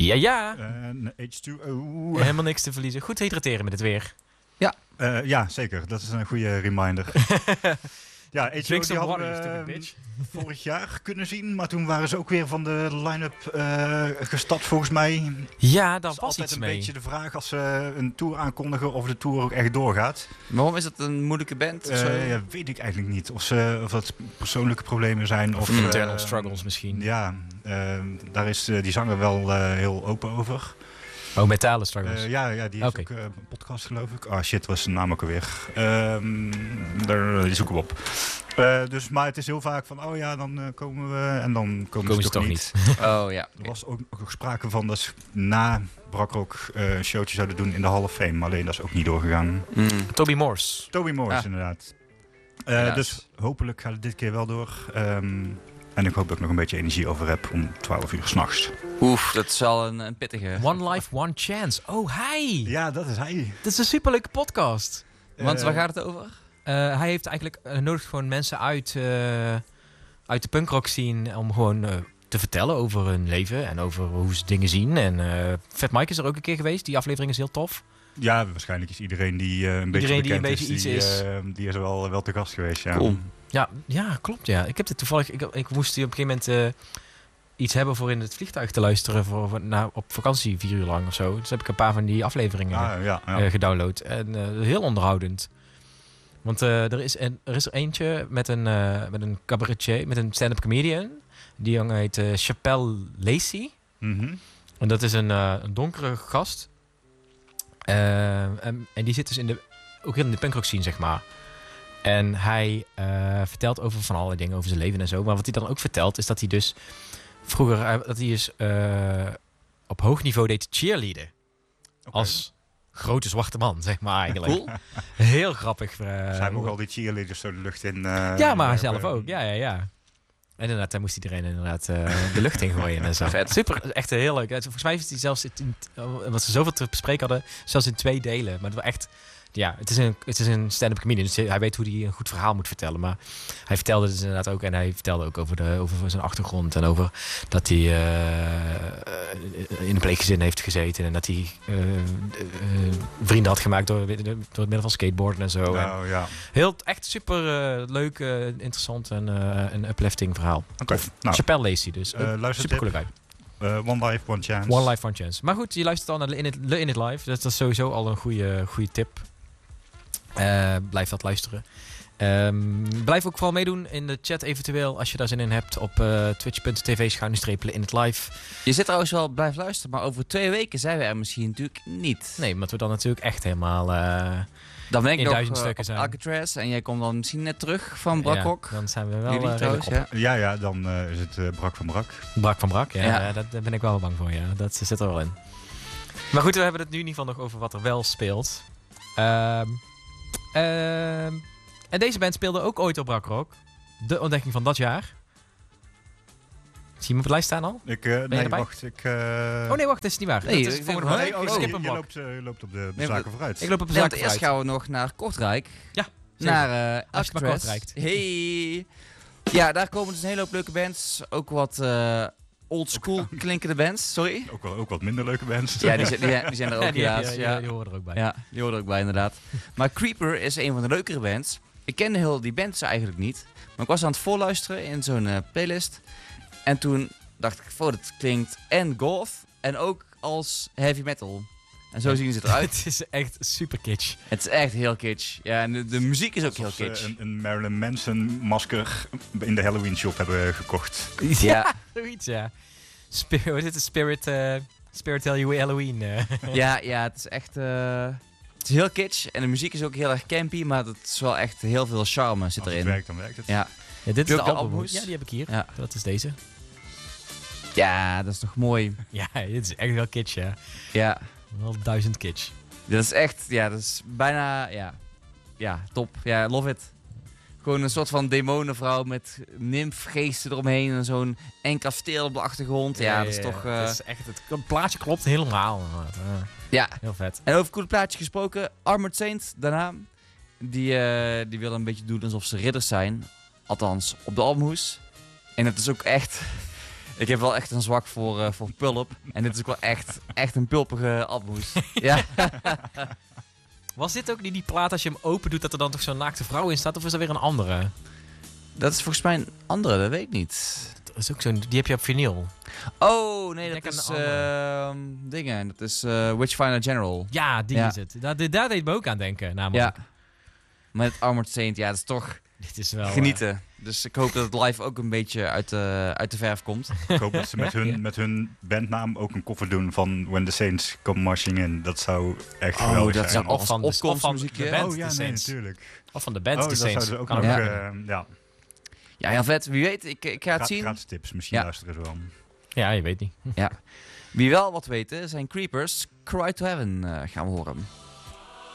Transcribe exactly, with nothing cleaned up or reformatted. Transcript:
Ja, ja. En H twee O. Helemaal niks te verliezen. Goed hydrateren met het weer. Ja, uh, ja, zeker. Dat is een goede reminder. Ja, H twee O die hadden we uh, vorig jaar kunnen zien, maar toen waren ze ook weer van de line-up uh, gestapt volgens mij. Ja, dat was altijd iets een mee. beetje de vraag als ze een tour aankondigen of de tour ook echt doorgaat. Waarom is dat een moeilijke band? Of zo? Uh, ja, weet ik eigenlijk niet. Of, ze, of dat persoonlijke problemen zijn. Of, of internal uh, struggles misschien. Ja, uh, daar is uh, die zanger wel uh, heel open over. Oh, metalen struggles. Uh, ja, ja, die heeft okay. ook uh, een podcast geloof ik. Ah shit, was zijn naam ook alweer. Um, daar, die zoeken we op. Uh, dus, maar het is heel vaak van, oh ja, dan uh, komen we en dan komen, komen ze, ze toch niet. niet. Oh ja. Er was ook nog sprake van dat ze na Brakrock uh, een showtje zouden doen in de Hall of Fame. Alleen dat is ook niet doorgegaan. Mm. Toby Morse. Toby Morse, ah. inderdaad. Uh, dus hopelijk gaat het dit keer wel door. Um, En ik hoop dat ik nog een beetje energie over heb om twaalf uur 's nachts. Oef, dat is al een, een pittige. One Life, One Chance. Oh, hij! Ja, dat is hij. Dat is een superleuke podcast. Want uh, waar gaat het over? Uh, hij heeft eigenlijk uh, nodig gewoon mensen uit, uh, uit de punkrock scene om gewoon uh, te vertellen over hun leven en over hoe ze dingen zien. En uh, Fat Mike is er ook een keer geweest. Die aflevering is heel tof. Ja, waarschijnlijk is iedereen die uh, een beetje iedereen bekend die een beetje is, iets die, is. Uh, die is er wel, wel te gast geweest. Ja. Cool. Ja, ja, klopt. Ja. Ik heb dit toevallig. Ik, ik moest hier op een gegeven moment uh, iets hebben voor in het vliegtuig te luisteren voor, voor, nou, op vakantie vier uur lang of zo. Dus heb ik een paar van die afleveringen ah, ja, ja. Uh, gedownload. En uh, heel onderhoudend. Want uh, er, is een, er is er eentje met een, uh, met een cabaretier, met een stand-up comedian. Die jongen heet uh, Chappelle Lacey. Mm-hmm. En dat is een, uh, een donkere gast. Uh, en, en die zit dus in de, ook heel in de punkrock scene, zeg maar. En hij uh, vertelt over van allerlei dingen over zijn leven en zo. Maar wat hij dan ook vertelt is dat hij dus vroeger uh, dat hij dus uh, op hoog niveau deed cheerleaden. Okay. Als grote zwarte man, zeg maar eigenlijk. Cool. Heel grappig. Uh, Zij mogen al die cheerleaders zo de lucht in. Uh, ja, maar hij zelf ook. Ja, ja, ja. En inderdaad, daar moest iedereen inderdaad uh, de lucht in gooien en zo. Vet. Super, echt heel leuk. Volgens mij is hij zelfs, in, wat ze zoveel te bespreken hadden, zelfs in twee delen. Maar het was echt, ja, het is een, het is een stand-up comedian, dus hij weet hoe hij een goed verhaal moet vertellen. Maar hij vertelde dus inderdaad ook, en hij vertelde ook over, de, over zijn achtergrond en over dat hij uh, in een pleeggezin heeft gezeten en dat hij uh, uh, vrienden had gemaakt door, door het middel van skateboarden en zo. Nou, ja. Heel, echt super uh, leuk, uh, interessant en uh, een uplifting verhaal. Okay. Nou, Chappelle Lacey dus. Uh, super coole guy. Uh, One Life, One Chance. One Life, One Chance. Maar goed, je luistert al naar Le In It, Le In It Live. Dat is sowieso al een goede, goede tip. Uh, blijf dat luisteren. Um, blijf ook vooral meedoen in de chat eventueel als je daar zin in hebt op uh, twitch.tv schuine strepen in het live. Je zit trouwens wel blijf luisteren, maar over twee weken zijn we er misschien natuurlijk niet. Nee, omdat we dan natuurlijk echt helemaal uh, dan ben ik in nog duizend uh, stukken op zijn. Alcatraz en jij komt dan misschien net terug van Brakrock. Ja, dan zijn we wel Jullie uh, trouwens, ja. Ja, ja, dan uh, is het uh, Brak van Brak. Brak van Brak, ja. ja. ja dat, daar ben ik wel bang voor, ja. Dat zit er wel in. Maar goed, we hebben het nu in ieder geval nog over wat er wel speelt. Ehm... Um, Uh, en deze band speelde ook ooit op Brakrock. De ontdekking van dat jaar. Zie je hem op de lijst staan al? Ik, uh, nee, erbij? wacht. Ik, uh... Oh nee, wacht, dat is niet waar. Nee, dat is ik volgende denk, week. nee, Ik oh, skip je, hem je, ook. loopt, uh, je loopt op de, de nee, zaken vooruit. Ik loop op de nee, zaken eerst vooruit. gaan we nog naar Kortrijk. Ja, zeker. Naar uh, Als je het maar Alcatraz. kort reikt. Hey. Ja, daar komen dus een hele hoop leuke bands. Ook wat uh, old school klinkende bands. Sorry? Ook wel ook wat minder leuke bands. Ja, die, die, die zijn er ook Ja, die, inderdaad. die, Ja, die horen er ook bij. ja, die horen er ook bij inderdaad. Maar Creeper is een van de leukere bands. Ik kende heel die bands eigenlijk niet. Maar ik was aan het voorluisteren in zo'n uh, playlist. En toen dacht ik, oh, dat klinkt en goth en ook als heavy metal. En zo zien ze eruit. Het is echt super kitsch. Het is echt heel kitsch. Ja, en de, de muziek is ook Alsof heel kitsch. Een, een Marilyn Manson masker in de Halloween shop hebben gekocht. Ja. Zoiets, ja. Spirit, dit is Spirit, uh, Spirit Tell You Halloween. Uh. ja, ja, het is echt... Uh, het is heel kitsch en de muziek is ook heel erg campy, maar het is wel echt heel veel charme zit Als erin. het werkt, dan werkt het. Ja. Ja, dit is Heb de je ook de album. albums? Ja, die heb ik hier. Ja. Dat is deze. Ja, dat is toch mooi. Ja, dit is echt wel kitsch, ja. Ja. Wel duizend kitsch. Dat is echt, ja, dat is bijna, ja, ja, top. Ja, love it. Gewoon een soort van demonenvrouw met nymfgeesten eromheen en zo'n eng kasteel op de achtergrond. Ja, ja dat is ja, toch... Uh... Het, is echt, het plaatje klopt helemaal. Uh, ja. Heel vet. En over coole plaatje gesproken, Armored Saint, daarna, die, uh, die willen een beetje doen alsof ze ridders zijn. Althans, op de albumhoes. En het is ook echt... Ik heb wel echt een zwak voor, uh, voor pulp. En dit is ook wel echt, echt een pulpige appelmoes. Ja. Was dit ook niet die plaat als je hem open doet dat er dan toch zo'n naakte vrouw in staat? Of is dat weer een andere? Dat is volgens mij een andere, dat weet ik niet. Dat is ook zo'n, die heb je op vinyl. Oh, nee, Denk dat is aan een uh, dingen. Dat is uh, Witchfinder General. Ja, die ja. is het. Daar, daar deed me ook aan denken, namelijk. Ja. Met Armored Saint, ja, dat is toch Dit is wel, genieten. Uh... Dus ik hoop dat het live ook een beetje uit de, uit de verf komt. Ik hoop dat ze met hun, ja. met hun bandnaam ook een koffer doen van When the Saints Come Marching In. Dat zou echt oh, geweldig dat zijn. Ja, of van de, of van de band, oh ja, de nee, Saints. natuurlijk. Of van de band, oh, de dat Saints. zouden ze ook kan nog, ook. uh, ja. Ja, heel vet. Wie weet, ik, ik ga het Gra- zien. Gratis tips, misschien Ja. luisteren ze wel. Ja, je weet niet. Ja. Wie wel wat weten, zijn Creepers. Cry to Heaven uh, gaan we horen.